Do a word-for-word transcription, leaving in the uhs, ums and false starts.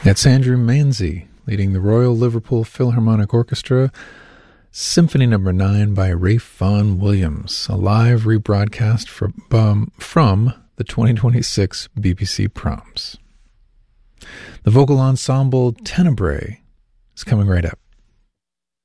That's Andrew Manzi leading the Royal Liverpool Philharmonic Orchestra, Symphony Number nine by Ralph Vaughan Williams, a live rebroadcast from, um, from the twenty twenty-six B B C Proms. The vocal ensemble Tenebrae is coming right up.